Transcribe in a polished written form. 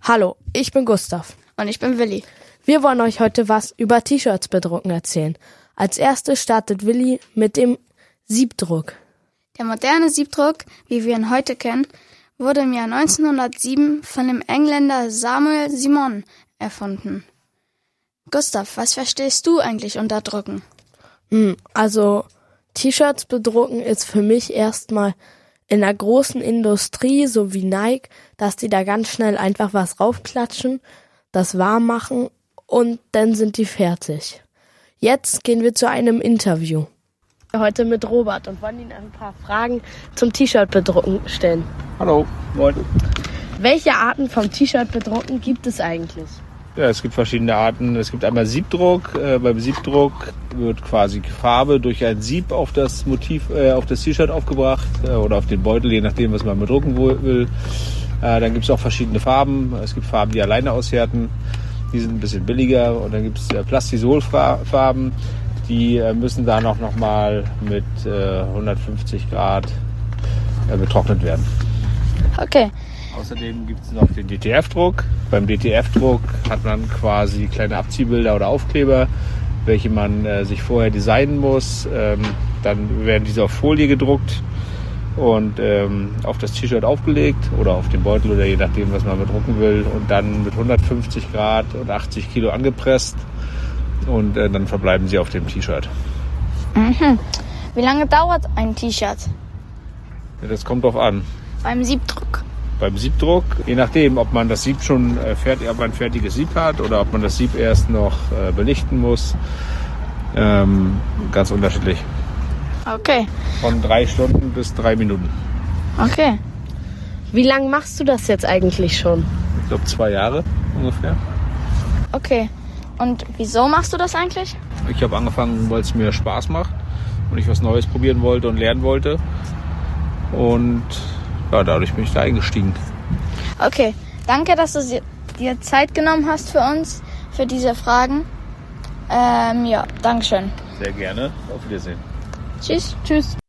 Hallo, ich bin Gustav. Und ich bin Willi. Wir wollen euch heute was über T-Shirts bedrucken erzählen. Als erstes startet Willi mit dem Siebdruck. Der moderne Siebdruck, wie wir ihn heute kennen, wurde im Jahr 1907 von dem Engländer Samuel Simon erfunden. Gustav, was verstehst du eigentlich unter Drucken? Also T-Shirts bedrucken ist für mich erstmal in der großen Industrie, so wie Nike, dass die da ganz schnell einfach was raufklatschen, das warm machen und dann sind die fertig. Jetzt gehen wir zu einem Interview. Heute mit Robert und wollen ihn ein paar Fragen zum T-Shirt bedrucken stellen. Hallo, moin. Welche Arten vom T-Shirt bedrucken gibt es eigentlich? Ja, es gibt verschiedene Arten. Es gibt einmal Siebdruck. Beim Siebdruck wird quasi Farbe durch ein Sieb auf das Motiv, auf das T-Shirt aufgebracht oder auf den Beutel, je nachdem, was man bedrucken will. Dann gibt es auch verschiedene Farben. Es gibt Farben, die alleine aushärten. Die sind ein bisschen billiger. Und dann gibt es Plastisolfarben. Die müssen dann auch nochmal mit 150 Grad betrocknet werden. Okay. Außerdem gibt es noch den DTF-Druck. Beim DTF-Druck hat man quasi kleine Abziehbilder oder Aufkleber, welche man sich vorher designen muss. Dann werden diese auf Folie gedruckt und auf das T-Shirt aufgelegt oder auf den Beutel oder je nachdem, was man bedrucken will. Und dann mit 150 Grad und 80 Kilo angepresst und dann verbleiben sie auf dem T-Shirt. Mhm. Wie lange dauert ein T-Shirt? Ja, das kommt drauf an. Beim Siebdruck? Beim Siebdruck, je nachdem, ob man das Sieb schon ob man ein fertiges Sieb hat oder ob man das Sieb erst noch belichten muss. Ganz unterschiedlich. Okay. Von 3 Stunden bis 3 Minuten. Okay. Wie lange machst du das jetzt eigentlich schon? Ich glaube 2 Jahre ungefähr. Okay. Und wieso machst du das eigentlich? Ich habe angefangen, weil es mir Spaß macht und ich was Neues probieren wollte und lernen wollte. Und ja, dadurch bin ich da eingestiegen. Okay, danke, dass du dir Zeit genommen hast für uns, für diese Fragen. Ja, Dankeschön. Sehr gerne. Auf Wiedersehen. Tschüss. Tschüss.